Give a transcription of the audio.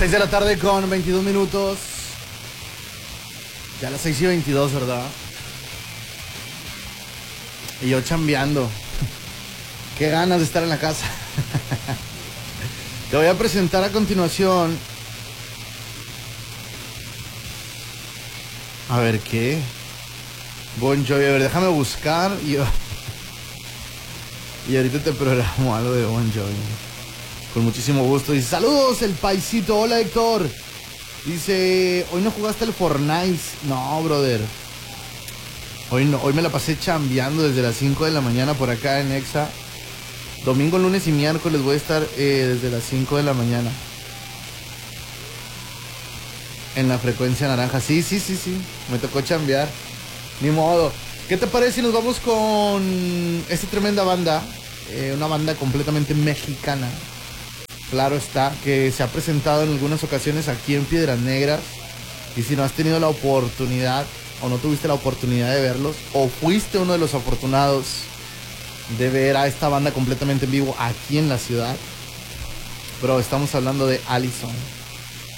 6 de la tarde con 22 minutos. Ya las 6:22, ¿verdad? Y yo chambeando. Qué ganas de estar en la casa. Te voy a presentar a continuación. A ver, ¿qué? Bon Jovi, a ver, déjame buscar y ahorita te programo algo de Bon Jovi. Con muchísimo gusto. Dice, saludos, el paisito. Hola, Héctor. Dice, hoy no jugaste el Fortnite. No, brother. Hoy no, hoy me la pasé chambeando desde las 5 de la mañana por acá en Exa. Domingo, lunes y miércoles voy a estar desde las 5 de la mañana en la frecuencia naranja. Sí. Me tocó chambear. Ni modo. ¿Qué te parece si nos vamos con esta tremenda banda? Una banda completamente mexicana. Claro está, que se ha presentado en algunas ocasiones aquí en Piedras Negras. Y si no has tenido la oportunidad o no tuviste la oportunidad de verlos, o fuiste uno de los afortunados de ver a esta banda completamente en vivo aquí en la ciudad, pero estamos hablando de Allison.